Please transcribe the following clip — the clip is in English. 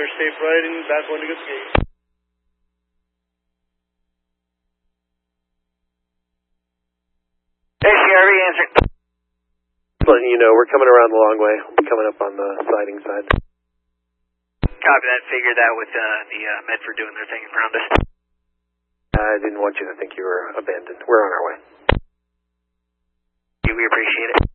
Clear safe riding, back one to good skate. Hey, CRV, answer. Letting you know, we're coming around the long way. We'll be coming up on the siding side. Copy that. Figured that with the Medford doing their thing around us. I didn't want you to think you were abandoned. We're on our way. We appreciate it.